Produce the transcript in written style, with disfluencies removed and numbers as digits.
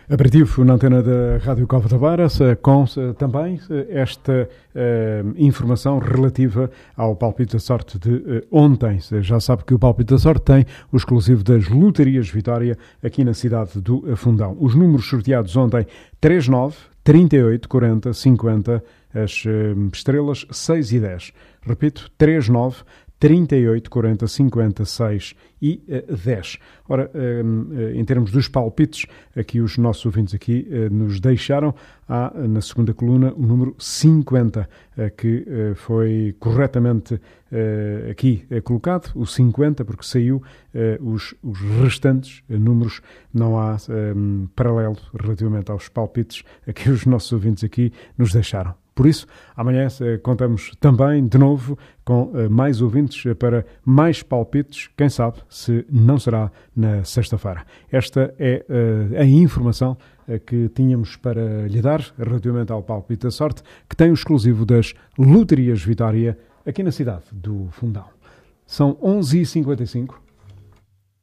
Aperitivo na antena da Rádio Cova da Beira, com também esta informação relativa ao palpite da sorte de ontem. Já sabe que o palpite da sorte tem o exclusivo das Lotarias Vitória aqui na cidade do Fundão. Os números sorteados ontem: 39, 38, 40, 50, as estrelas 6 e 10. Repito, 39, 38, 40, 50, 6 e 10. Ora, em termos dos palpites, aqui os nossos ouvintes aqui nos deixaram, na segunda coluna, o número 50, que foi corretamente aqui colocado, o 50, porque saiu os restantes números, não há paralelo relativamente aos palpites que os nossos ouvintes aqui nos deixaram. Por isso, amanhã contamos também, de novo, com mais ouvintes para mais palpites, quem sabe se não será na sexta-feira. Esta é a informação que tínhamos para lhe dar relativamente ao palpite da sorte, que tem o exclusivo das Lotarias Vitória aqui na cidade do Fundão. São 11h55.